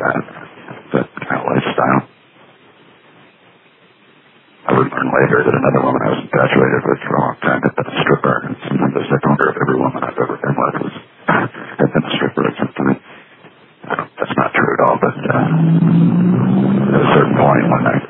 that kind of lifestyle. I would learn later that another woman I was infatuated with for a long time had been a stripper, and sometimes I wonder if every woman I've ever been with had been a stripper at some time. That's not true at all, but at a certain point when I